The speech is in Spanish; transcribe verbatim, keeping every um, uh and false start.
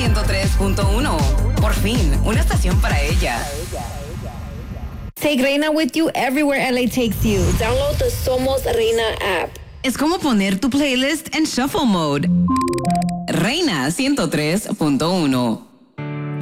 ciento tres punto uno. Por fin, una estación para ella. Take Reina with you everywhere L A takes you. Download the Somos Reina app. Es como poner tu playlist en shuffle mode. Reina ciento tres punto uno.